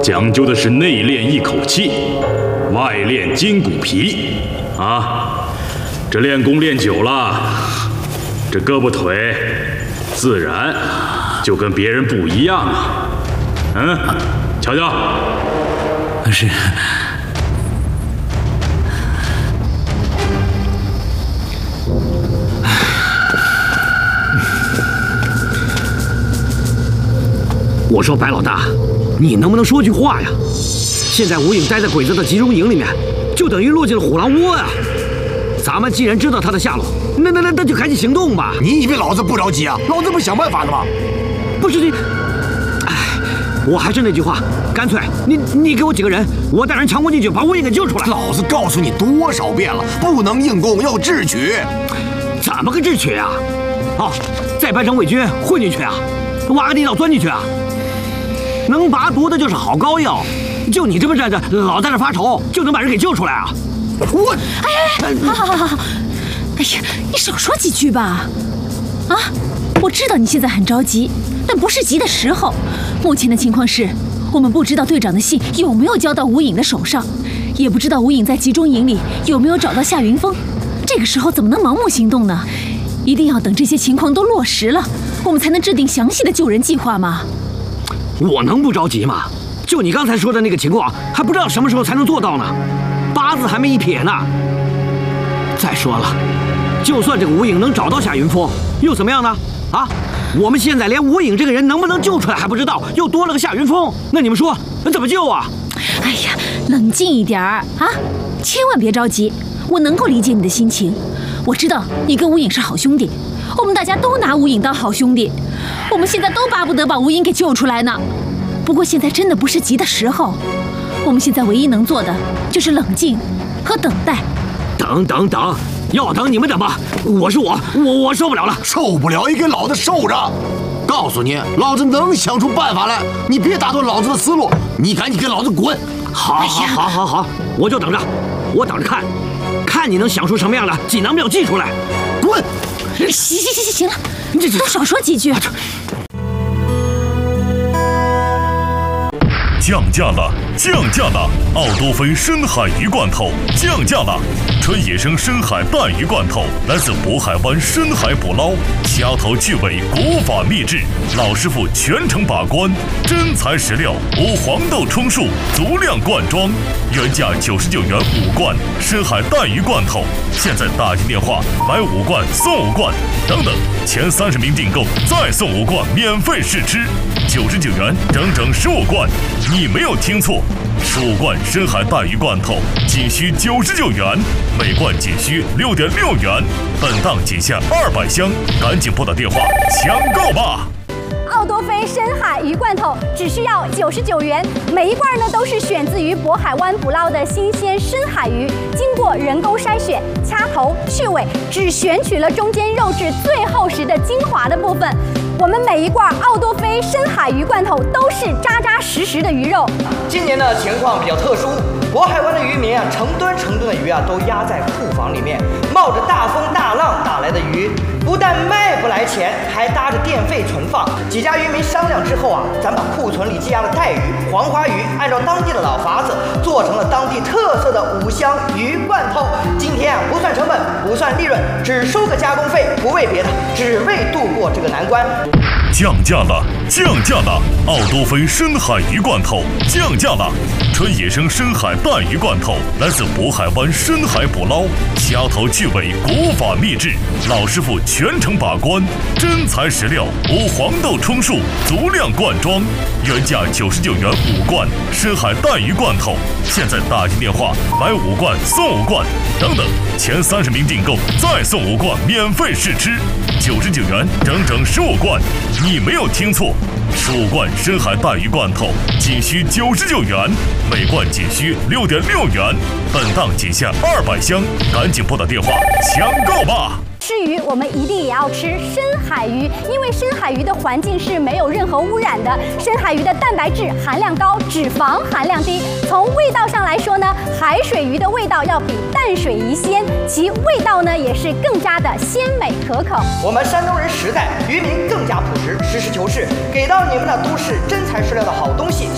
讲究的是内练一口气，外练筋骨皮啊！这练功练久了，这胳膊腿自然就跟别人不一样了。嗯，瞧瞧。 是。 我说白老大，你能不能说句话呀？现在吴影待在鬼子的集中营里面，就等于落进了虎狼窝呀！咱们既然知道他的下落，那就赶紧行动吧！ 你以为老子不着急啊？老子不想办法呢吗？ 不是你，哎，我还是那句话，干脆你给我几个人，我带人强攻进去，把吴影给救出来。 老子告诉你多少遍了，不能硬攻，要智取。 怎么个智取啊？哦，再扮成伪军混进去啊？挖个地道钻进去啊？能拔毒的就是好膏药，就你这么站着，老在这发愁，就能把人给救出来啊？ 我， 哎，好，哎呀，你少说几句吧。啊，我知道你现在很着急，但不是急的时候。目前的情况是，我们不知道队长的信有没有交到吴影的手上，也不知道吴影在集中营里有没有找到夏云峰。这个时候怎么能盲目行动呢？一定要等这些情况都落实了，我们才能制定详细的救人计划嘛。 我能不着急吗？就你刚才说的那个情况，还不知道什么时候才能做到呢，八字还没一撇呢。再说了，就算这个吴影能找到夏云峰，又怎么样呢？啊，我们现在连吴影这个人能不能救出来还不知道，又多了个夏云峰，那你们说怎么救啊？ 哎呀，冷静一点儿啊，千万别着急。我能够理解你的心情，我知道你跟吴影是好兄弟，我们大家都拿吴影当好兄弟。我们现在都巴不得把吴影给救出来呢，不过现在真的不是急的时候，我们现在唯一能做的就是冷静和等待。 等，要等你们等吧，我受不了了， 受不了也给老子受着！告诉你，老子能想出办法来，你别打断老子的思路，你赶紧跟老子滚！ 好，我就等着，我等着看你能想出什么样的济南妙计出来，滚！ 行了，你都少说几句。 降价了！奥多菲深海鱼罐头降价了！纯野生深海带鱼罐头，来自渤海湾深海捕捞，掐头去尾，古法秘制，老师傅全程把关，真材实料，无黄豆充数，足量灌装，原价99元5罐深海带鱼罐头，现在打进电话买5罐送5罐，等，前30名订购再送5罐免费试吃，99元整整15罐，你没有听错，15罐深海带鱼罐头仅需99元，每罐仅需6.6元，本档仅限200箱，赶紧拨打电话抢购吧！ 奥多菲深海鱼罐头只需要99元，每一罐呢都是选自于渤海湾捕捞的新鲜深海鱼，经过人工筛选、掐头去尾，只选取了中间肉质最厚实的精华的部分。我们每一罐奥多菲深海鱼罐头都是扎扎实实的鱼肉。 今年的情况比较特殊，渤海湾的渔民成吨的鱼都压在库房里面，冒着大风大浪打来的鱼，不但卖不来钱，还搭着电费存放。几家渔民商量之后咱把库存里积压的带鱼、黄花鱼，按照当地的老法子，做成了当地特色的5香鱼罐头。今天不算成本，不算利润，只收个加工费，不为别的，只为度过这个难关。 降价了！奥多菲深海鱼罐头降价了！纯野生深海带鱼罐头，来自渤海湾深海捕捞，掐头去尾，古法秘制，老师傅全程把关，真材实料，无黄豆充数，足量灌装，原价99元5罐深海带鱼罐头，现在打进电话买5罐送5罐，等，前30名订购再送5罐免费试吃，99元整整15罐，你没有听错，15罐深海带鱼罐头仅需99元，每罐仅需6.6元，本档仅限200箱，赶紧拨打电话抢购吧！ 吃鱼，我们一定也要吃深海鱼，因为深海鱼的环境是没有任何污染的。深海鱼的蛋白质含量高，脂肪含量低。从味道上来说呢，海水鱼的味道要比淡水鱼鲜，其味道呢也是更加的鲜美可口。 我们山东人实在，渔民更加朴实，实事求是，给到你们的都是真材实料的好东西。